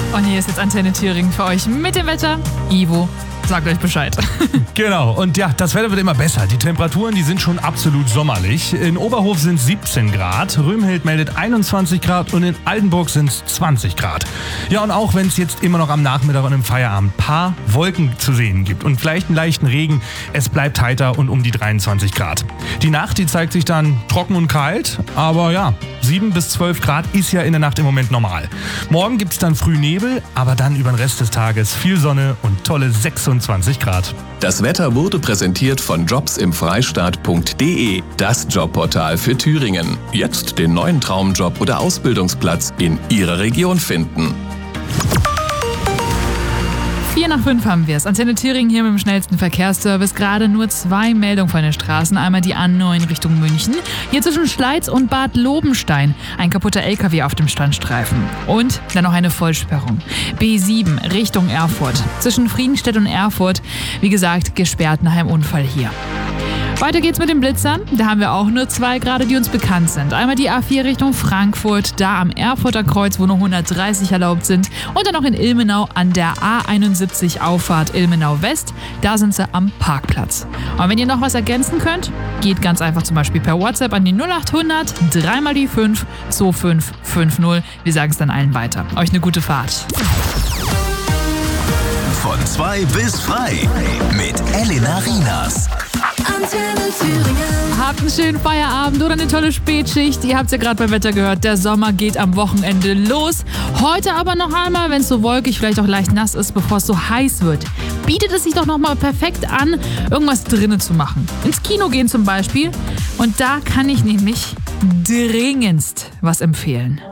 Und hier ist jetzt Antenne Thüringen für euch mit dem Wetter. Ivo sagt euch Bescheid. Genau, und ja, das Wetter wird immer besser. Die Temperaturen, die sind schon absolut sommerlich. In Oberhof sind 17 Grad, Römhild meldet 21 Grad und in Altenburg sind es 20 Grad. Ja, und auch wenn es jetzt immer noch am Nachmittag und im Feierabend ein paar Wolken zu sehen gibt und vielleicht einen leichten Regen, es bleibt heiter und um die 23 Grad. Die Nacht, die zeigt sich dann trocken und kalt, aber ja, 7 bis 12 Grad ist ja in der Nacht im Moment normal. Morgen gibt es dann früh Nebel, aber dann über den Rest des Tages viel Sonne und tolle 26 Grad. Das Wetter wurde präsentiert von jobsimfreistaat.de, das Jobportal für Thüringen. Jetzt den neuen Traumjob oder Ausbildungsplatz in Ihrer Region finden. 4 nach 5 haben wir es. Antenne Thüringen hier mit dem schnellsten Verkehrsservice. Gerade nur 2 Meldungen von den Straßen. Einmal die A9 Richtung München. Hier zwischen Schleiz und Bad Lobenstein. Ein kaputter LKW auf dem Standstreifen. Und dann noch eine Vollsperrung. B7 Richtung Erfurt. Zwischen Friedenstedt und Erfurt. Wie gesagt, gesperrt nach einem Unfall hier. Weiter geht's mit den Blitzern. Da haben wir auch nur 2 gerade, die uns bekannt sind. Einmal die A4 Richtung Frankfurt, da am Erfurter Kreuz, wo nur 130 erlaubt sind. Und dann noch in Ilmenau an der A71 Auffahrt Ilmenau West. Da sind sie am Parkplatz. Und wenn ihr noch was ergänzen könnt, geht ganz einfach zum Beispiel per WhatsApp an die 0800 3 mal die 5 2550. Wir sagen es dann allen weiter. Euch eine gute Fahrt. Von 2 bis frei mit Elena Rienas. Antenne Thüringen. Habt einen schönen Feierabend oder eine tolle Spätschicht. Ihr habt es ja gerade beim Wetter gehört, der Sommer geht am Wochenende los. Heute aber noch einmal, wenn es so wolkig, vielleicht auch leicht nass ist, bevor es so heiß wird, bietet es sich doch noch mal perfekt an, irgendwas drinnen zu machen. Ins Kino gehen zum Beispiel. Und da kann ich nämlich dringendst was empfehlen.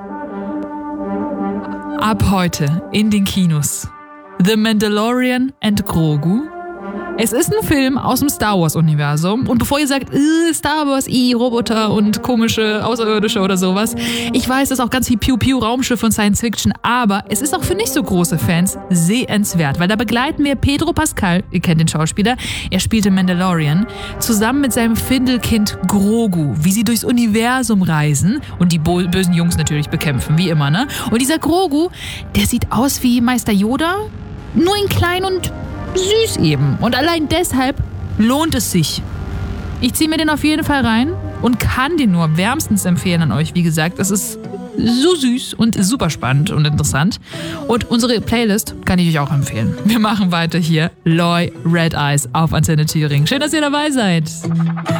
Ab heute in den Kinos The Mandalorian and Grogu. Es ist ein Film aus dem Star Wars-Universum. Und bevor ihr sagt, Star Wars, Roboter und komische Außerirdische oder sowas, ich weiß, das ist auch ganz viel Piu-Piu, Raumschiff und Science-Fiction, aber es ist auch für nicht so große Fans sehenswert, weil da begleiten wir Pedro Pascal, ihr kennt den Schauspieler, er spielte Mandalorian, zusammen mit seinem Findelkind Grogu, wie sie durchs Universum reisen und die bösen Jungs natürlich bekämpfen, wie immer, ne? Und dieser Grogu, der sieht aus wie Meister Yoda, nur in klein und süß eben. Und allein deshalb lohnt es sich. Ich ziehe mir den auf jeden Fall rein und kann den nur wärmstens empfehlen an euch. Wie gesagt, es ist so süß und super spannend und interessant. Und unsere Playlist kann ich euch auch empfehlen. Wir machen weiter hier. Loy Red Eyes auf Antenne Thüringen. Schön, dass ihr dabei seid.